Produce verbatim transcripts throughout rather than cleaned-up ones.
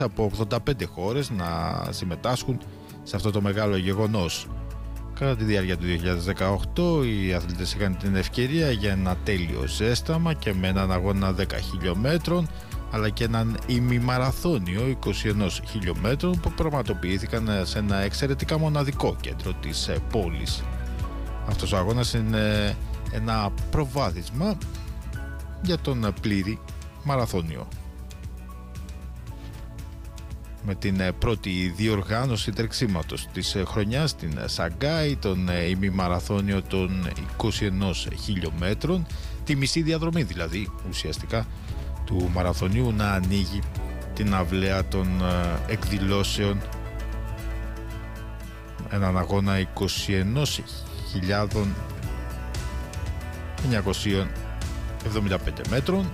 από ογδόντα πέντε χώρες να συμμετάσχουν σε αυτό το μεγάλο γεγονός. Κατά τη διάρκεια του δύο χιλιάδες δεκαοκτώ οι αθλητές είχαν την ευκαιρία για ένα τέλειο ζέσταμα και με έναν αγώνα δέκα χιλιόμετρων αλλά και έναν ημιμαραθώνιο είκοσι ένα χιλιόμετρων που πραγματοποιήθηκαν σε ένα εξαιρετικά μοναδικό κέντρο της πόλης. Αυτός ο αγώνας είναι ένα προβάδισμα για τον πλήρη μαραθώνιο. Με την πρώτη διοργάνωση τρεξίματος της χρονιάς στην Σαγκάη, τον ημιμαραθώνιο των είκοσι ένα χιλιόμετρων, τη μισή διαδρομή δηλαδή ουσιαστικά του μαραθωνίου, να ανοίγει την αυλαία των εκδηλώσεων, έναν αγώνα είκοσι ένα χιλιάδες εννιακόσια εβδομήντα πέντε μέτρων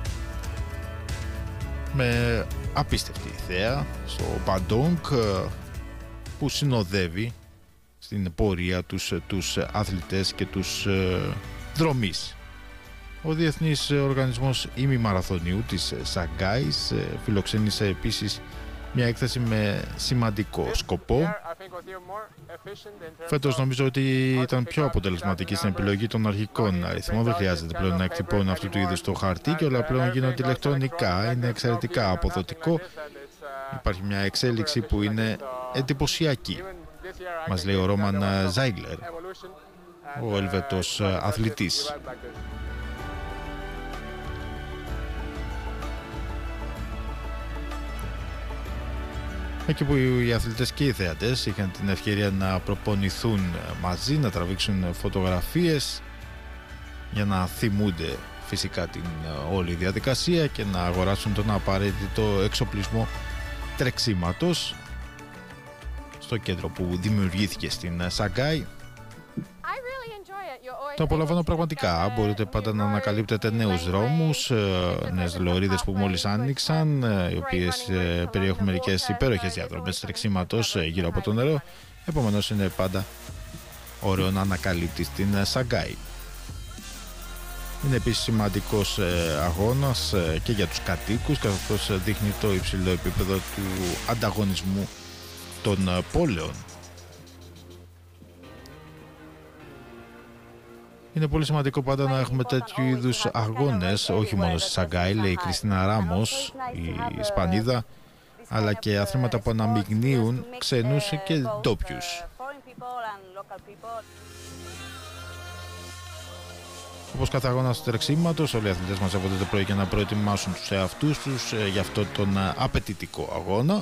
με απίστευτη θέα στο Παντόγκ που συνοδεύει στην πορεία τους, τους αθλητές και τους ε, δρομείς. Ο Διεθνής Οργανισμός Ημιμαραθωνίου της Σαγκάης ε, φιλοξένησε επίσης μια έκθεση με σημαντικό σκοπό. Φέτος νομίζω ότι ήταν πιο αποτελεσματική στην επιλογή των αρχικών αριθμών. Δεν χρειάζεται πλέον να εκτυπώνουν αυτού του είδους το χαρτί και όλα πλέον γίνονται ηλεκτρονικά. Είναι εξαιρετικά αποδοτικό. Υπάρχει μια εξέλιξη που είναι εντυπωσιακή, μας λέει ο Ρόμαν Ζάιγλερ, ο Ελβετός αθλητής. Εκεί που οι αθλητές και οι θεατές είχαν την ευκαιρία να προπονηθούν μαζί, να τραβήξουν φωτογραφίες για να θυμούνται φυσικά την όλη διαδικασία και να αγοράσουν τον απαραίτητο εξοπλισμό τρεξίματος στο κέντρο που δημιουργήθηκε στην Σαγκάη. Το απολαμβάνω πραγματικά. Μπορείτε πάντα να ανακαλύπτετε νέους δρόμους, νέες λωρίδες που μόλις άνοιξαν, οι οποίες περιέχουν μερικές υπέροχες διαδρομές τρεξίματος γύρω από το νερό. Επομένως είναι πάντα ωραίο να ανακαλύπτεις την Σαγκάη. Είναι επίσης σημαντικός αγώνας και για τους κατοίκους, καθώς δείχνει το υψηλό επίπεδο του ανταγωνισμού των πόλεων. Είναι πολύ σημαντικό πάντα να έχουμε τέτοιου είδους αγώνες, όχι μόνο στη Σαγκάη, λέει η Κριστίνα Ράμος, η Ισπανίδα, αλλά και αθλήματα που αναμειγνύουν ξένους και ντόπιους. Όπως κάθε αγώνα τρεξίματος, όλοι οι αθλητές μαζεύονται το πρωί για να προετοιμάσουν τους εαυτούς τους για αυτό τον απαιτητικό αγώνα.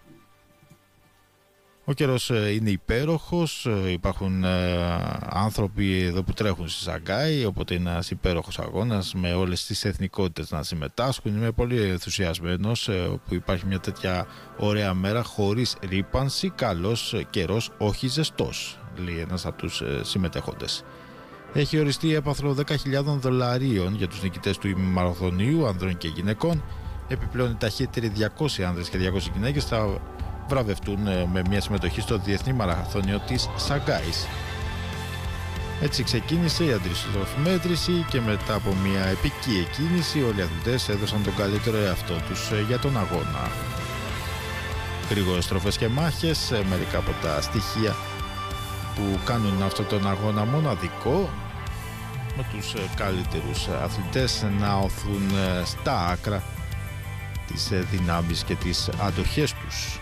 Ο καιρός είναι υπέροχος, υπάρχουν άνθρωποι εδώ που τρέχουν στη Σαγκάη, οπότε είναι ένας υπέροχος αγώνας με όλες τις εθνικότητες να συμμετάσχουν. Είμαι πολύ ενθουσιασμένος που υπάρχει μια τέτοια ωραία μέρα χωρίς ρύπανση, καλός καιρός, όχι ζεστός, λέει ένας από τους συμμετέχοντες. Έχει οριστεί έπαθρο δέκα χιλιάδες δολαρίων για τους νικητές του ημιμαραθωνίου, ανδρών και γυναικών. Επιπλέον οι ταχύτεροι διακόσιοι άνδρες και διακόσιες γυναίκες θα βραβευτούν με μια συμμετοχή στο Διεθνή Μαραθώνιο της Σαγκάης. Έτσι ξεκίνησε η αντιστροφή μέτρηση και μετά από μια επική εκκίνηση όλοι οι αθλητές έδωσαν τον καλύτερο εαυτό τους για τον αγώνα. Γρήγορες στροφές και μάχες, μερικά από τα στοιχεία που κάνουν αυτόν τον αγώνα μοναδικό, με τους καλύτερους αθλητές να οθούν στα άκρα τις δυνάμεις και τις αντοχές τους.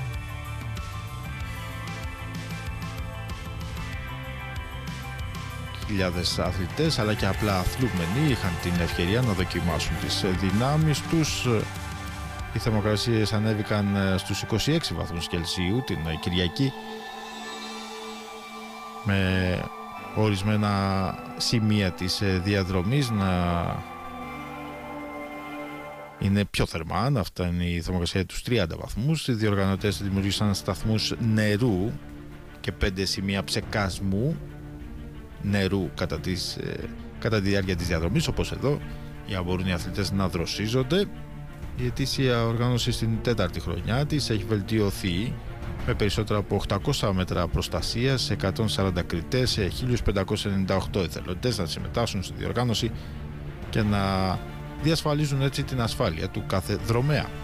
Χιλιάδες αθλητές αλλά και απλά αθλούμενοι είχαν την ευκαιρία να δοκιμάσουν τις δυνάμεις τους. Οι θερμοκρασίες ανέβηκαν στους είκοσι έξι βαθμούς Κελσίου την Κυριακή, με ορισμένα σημεία της διαδρομής να είναι πιο θερμά, να φτάνει η θερμοκρασία τους τριάντα βαθμούς. Οι διοργανωτές δημιούργησαν σταθμούς νερού και πέντε σημεία ψεκάσμου νερού κατά, τις, κατά τη διάρκεια της διαδρομής, όπως εδώ, για να μπορούν οι αθλητές να δροσίζονται. Η ετήσια οργάνωση στην τέταρτη χρονιά της έχει βελτιωθεί με περισσότερα από οκτακόσια μέτρα προστασίας, εκατόν σαράντα κριτές, χίλια πεντακόσιοι ενενήντα οκτώ εθελοντές να συμμετάσχουν στη διοργάνωση και να διασφαλίζουν έτσι την ασφάλεια του κάθε δρομέα.